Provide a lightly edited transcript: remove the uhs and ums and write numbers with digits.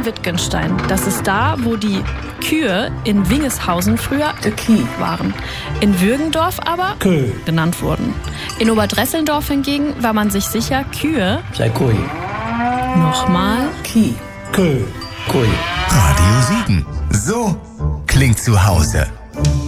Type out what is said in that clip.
Wittgenstein. Das ist da, wo die Kühe in Wingeshausen früher waren. In Würgendorf aber Kö genannt wurden. In Oberdresselndorf hingegen war man sich sicher, Kühe nochmal Kö Radio Siegen. So klingt zu Hause.